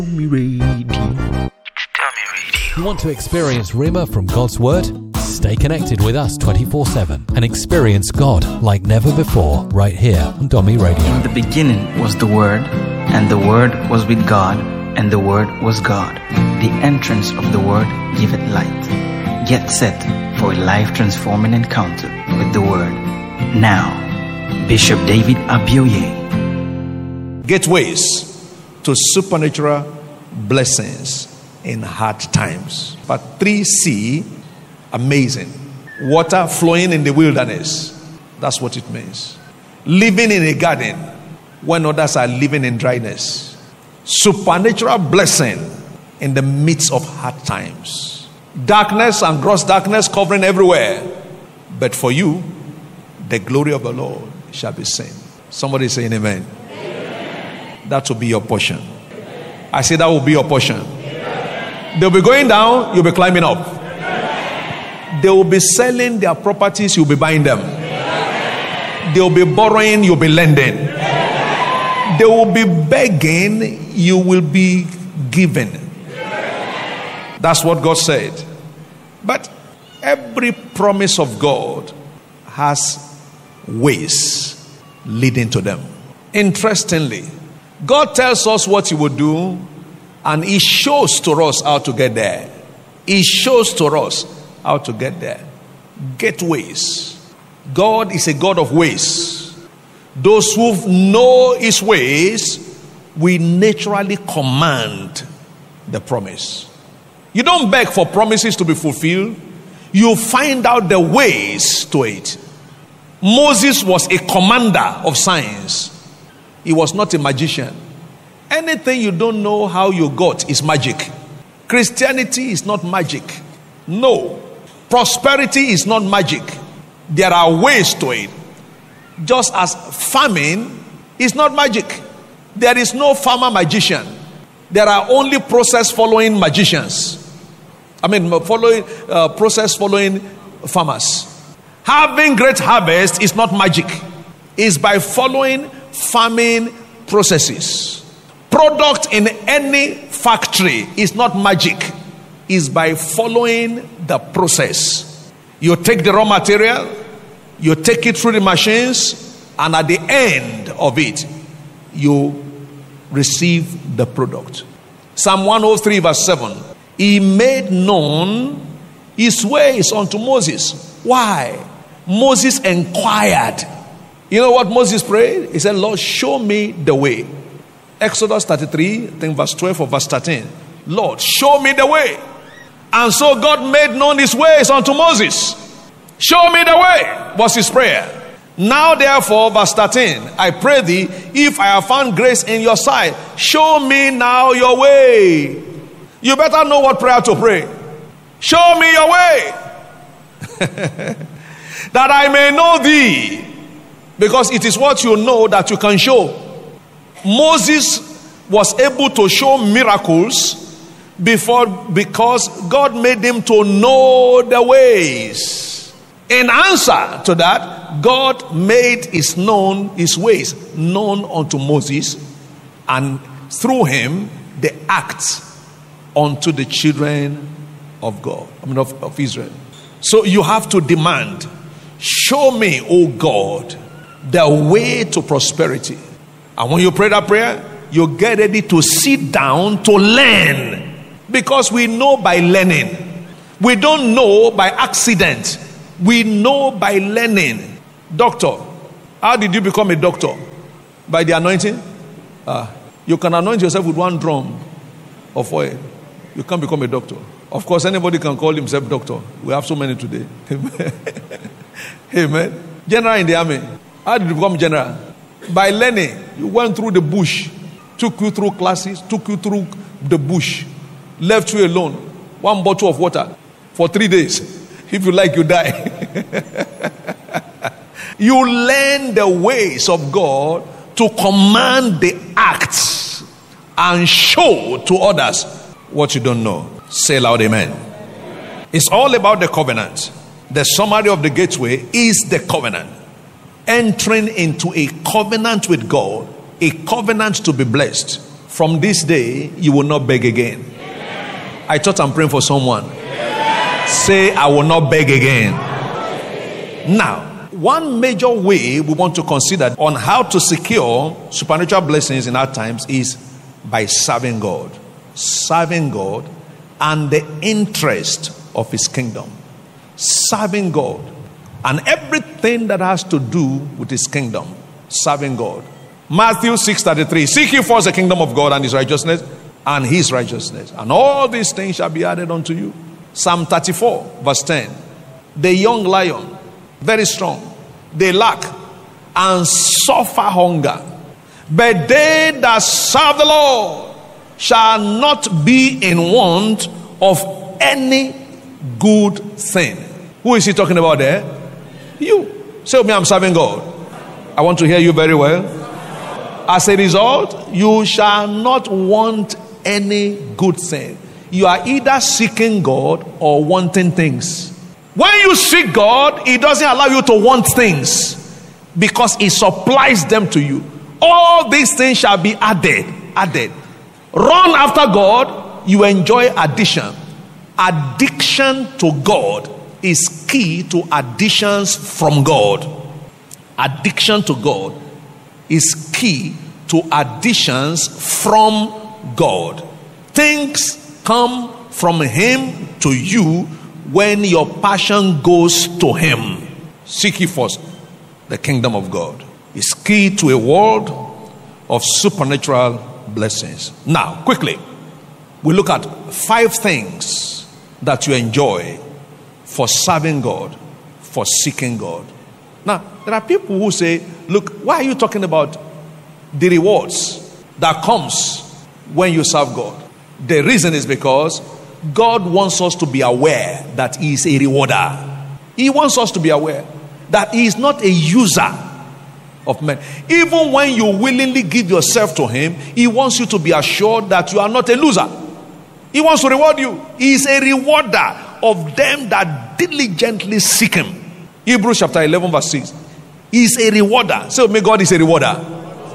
You want to experience Rhema from God's Word? Stay connected with us 24/7 and experience God like never before right here on Domi Radio. In the beginning was the Word, and the Word was with God, and the Word was God. The entrance of the Word giveth light. Get set for a life-transforming encounter with the Word. Now, Bishop David Abioye. Gateways to supernatural blessings in hard times. But 3C, amazing. Water flowing in the wilderness. That's what it means. Living in a garden when others are living in dryness. Supernatural blessing in the midst of hard times. Darkness and gross darkness covering everywhere. But for you, the glory of the Lord shall be seen. Somebody saying amen. That will be your portion. I say that will be your portion. They'll be going down, you'll be climbing up. They will be selling their properties, you'll be buying them. They'll be borrowing, you'll be lending. They will be begging, you will be given. That's what God said. But every promise of God has ways leading to them. Interestingly, God tells us what He will do, and He shows to us how to get there. He shows to us how to get there. Gateways. God is a God of ways. Those who know His ways, we naturally command the promise. You don't beg for promises to be fulfilled. You find out the ways to it. Moses was a commander of signs. He was not a magician. Anything you don't know how you got is magic. Christianity is not magic. No. Prosperity is not magic. There are ways to it. Just as famine is not magic. There is no farmer magician. There are only process following magicians. Process following farmers. Having great harvest is not magic. It's by following farming processes. Product in any factory is not magic. It's by following the process. You take the raw material, you take it through the machines, and at the end of it, you receive the product. Psalm 103 verse 7. He made known His ways unto Moses. Why? Moses inquired. You know what Moses prayed? He said, Lord, show me the way. Exodus 33, I think verse 12 or verse 13. Lord, show me the way. And so God made known His ways unto Moses. Show me the way was his prayer. Now therefore, verse 13, I pray thee, if I have found grace in your sight, show me now your way. You better know what prayer to pray. Show me your way. That I may know thee. Because it is what you know that you can show. Moses was able to show miracles because God made him to know the ways. In answer to that, God made his ways known unto Moses, and through him the acts unto the children of God, of Israel. So you have to demand, show me, O God, the way to prosperity. And when you pray that prayer, you get ready to sit down to learn. Because we know by learning. We don't know by accident. We know by learning. Doctor, how did you become a doctor? By the anointing? You can anoint yourself with one drum of oil. You can't become a doctor. Of course, anybody can call himself doctor. We have so many today. Amen. General in the army. How did you become general? By learning. You went through the bush. Took you through classes. Took you through the bush. Left you alone. One bottle of water. For 3 days. If you like, you die. You learn the ways of God to command the acts and show to others what you don't know. Say loud, amen. It's all about the covenant. The summary of the gateway is the covenant. Entering into a covenant with God, a covenant to be blessed. From this day, you will not beg again. I thought I'm praying for someone. Say, I will not beg again. Now, one major way we want to consider on how to secure supernatural blessings in our times is by serving God. Serving God and the interest of His kingdom. Serving God and everything that has to do with His kingdom. Serving God. Matthew 6:33. Seek ye first the kingdom of God and His righteousness, and His righteousness, and all these things shall be added unto you. Psalm 34 verse 10. The young lion, very strong, they lack and suffer hunger, but they that serve the Lord shall not be in want of any good thing. Who is he talking about there? You. Say with me, I'm serving God. I want to hear you very well. As a result, you shall not want any good thing. You are either seeking God or wanting things. When you seek God, He doesn't allow you to want things because He supplies them to you. All these things shall be added. Run after God, you enjoy addition. Addiction to God is key to additions from God. Addiction to God is key to additions from God. Things come from Him to you when your passion goes to Him. Seek ye first the kingdom of God. It's key to a world of supernatural blessings. Now, quickly, we look at 5 things that you enjoy for serving God, for seeking God. Now, there are people who say, look, why are you talking about the rewards that comes when you serve God? The reason is because God wants us to be aware that He is a rewarder. He wants us to be aware that He is not a user of men. Even when you willingly give yourself to Him, He wants you to be assured that you are not a loser. He wants to reward you. He is a rewarder of them that diligently seek Him. Hebrews chapter 11 verse 6. He is a rewarder. So may God is a rewarder.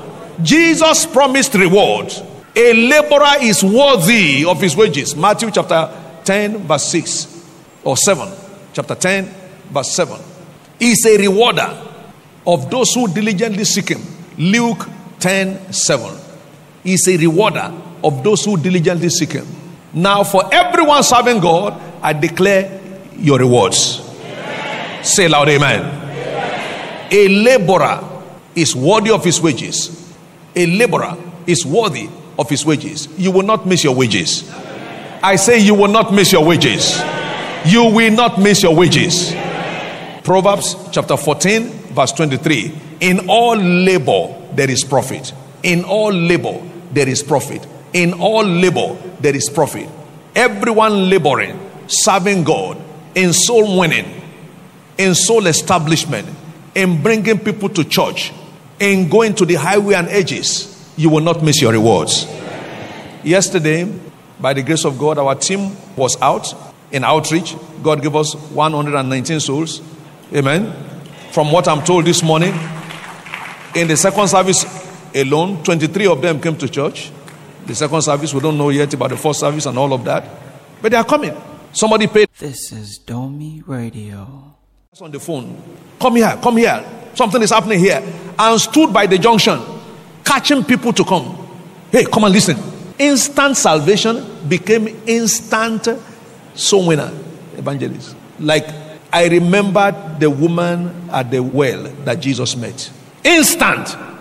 Jesus promised reward. A laborer is worthy of his wages. Matthew chapter 10 verse 6 or 7. Chapter 10 verse 7. He is a rewarder of those who diligently seek Him. Luke 10:7. He is a rewarder of those who diligently seek Him. Now for everyone serving God, I declare your rewards. Amen. Say loud, amen. Amen. A laborer is worthy of his wages. A laborer is worthy of his wages. You will not miss your wages. Amen. I say you will not miss your wages. Amen. You will not miss your wages. Amen. Proverbs chapter 14 verse 23. In all labor there is profit. In all labor there is profit. In all labor there is profit. Everyone laboring, serving God, in soul winning, in soul establishment, in bringing people to church, in going to the highway and edges, you will not miss your rewards. Yesterday, by the grace of God, our team was out in outreach. God gave us 119 souls. Amen. From what I'm told this morning, in the second service alone, 23 of them came to church. The second service, we don't know yet about the first service and all of that. But they are coming. Somebody paid. This is Domi Radio. On the phone. Come here. Something is happening here. And stood by the junction, catching people to come. Hey, come and listen. Instant salvation became instant soul winner evangelist. Like I remembered the woman at the well that Jesus met. Instant.